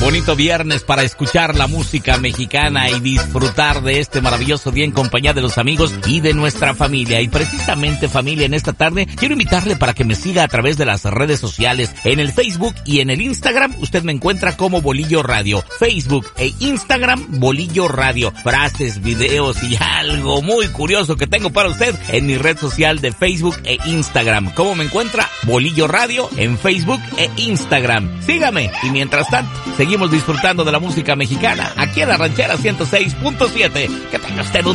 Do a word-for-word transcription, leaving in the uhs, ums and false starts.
Bonito viernes para escuchar la música mexicana y disfrutar de este maravilloso día en compañía de los amigos y de nuestra familia. Y precisamente, familia, en esta tarde quiero invitarle para que me siga a través de las redes sociales. En el Facebook y en el Instagram usted me encuentra como Bolillo Radio. Facebook e Instagram, Bolillo Radio. Frases, videos y algo muy curioso que tengo para usted en mi red social de Facebook e Instagram. ¿Cómo me encuentra? Bolillo Radio en Facebook e Instagram. Sígame y mientras tanto seguimos disfrutando de la música mexicana aquí en la Ranchera ciento seis punto siete. Que tenga usted un